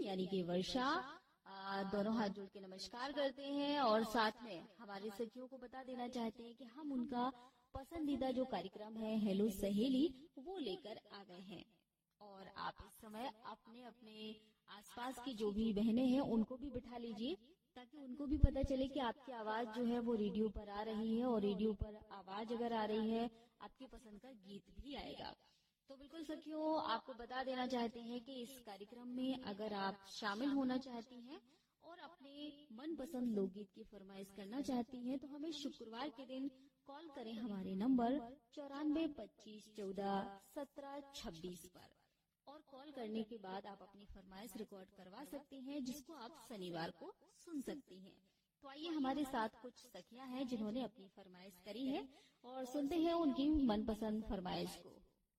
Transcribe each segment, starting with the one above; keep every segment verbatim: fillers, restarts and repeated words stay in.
यानी कि वर्षा, आ, दोनों हाथ जोड़ के नमस्कार करते हैं और साथ में हमारे सखियों को बता देना चाहते हैं कि हम उनका पसंदीदा जो कार्यक्रम है हेलो सहेली वो लेकर आ गए हैं। और आप इस समय अपने अपने आसपास की जो भी बहनें हैं उनको भी बिठा लीजिए ताकि उनको भी पता चले कि आपकी आवाज जो है वो रेडियो पर आ रही है और रेडियो पर आवाज अगर आ रही है आपकी पसंद का गीत भी आएगा। तो बिल्कुल सखियों, आपको बता देना चाहते हैं कि इस कार्यक्रम में अगर आप शामिल होना चाहती हैं और अपने मनपसंद लोकगीत की फरमाइश करना चाहती हैं तो हमें शुक्रवार के दिन कॉल करें हमारे नंबर चौरानवे पच्चीस चौदह सत्रह छब्बीस पर। और कॉल करने के बाद आप अपनी फरमाइश रिकॉर्ड करवा सकती हैं जिसको आप शनिवार को सुन सकती हैं। तो आइए, हमारे साथ कुछ सखियां हैं जिन्होंने अपनी फरमाइश करी है और सुनते हैं उनकी मनपसंद फरमाइश को।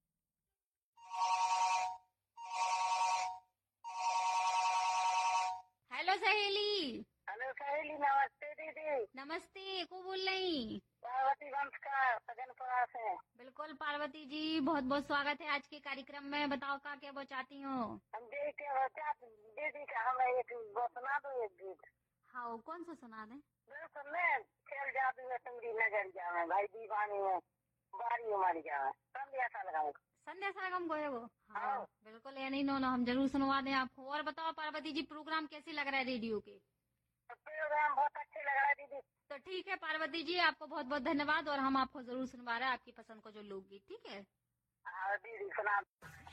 हेलो सहेली। हेलो सहेली, नमस्ते दीदी। नमस्ते, को बोल रही? पार्वती वंश का सजनपुरा से। बिल्कुल पार्वती जी, बहुत बहुत स्वागत है आज के कार्यक्रम में। बताओ का क्या वो चाहती हो? हम दीदी के दीदी का हमें एक वो सुना दो, एक गीत। हाँ, कौन सा सुना दे? सुनने खेल जादू है तुम्हारी नजर जावे, भाई दीवानी है बारी हमारी जावे, संध्या सलगम। संध्या सलगम को है वो? हाँ बिल्कुल, ये नहीं नो ना, हम जरूर सुनवा दें आपको। और बताओ पार्वती जी, प्रोग्राम कैसे लग रहा है रेडियो के? प्रोग्राम बहुत अच्छे लग रहा है दीदी। तो ठीक है पार्वती जी, आपको बहुत बहुत धन्यवाद और हम आपको जरूर सुनवा रहे हैं आपकी पसंद को जो लोकगीत। ठीक है? हाँ दीदी, सुना।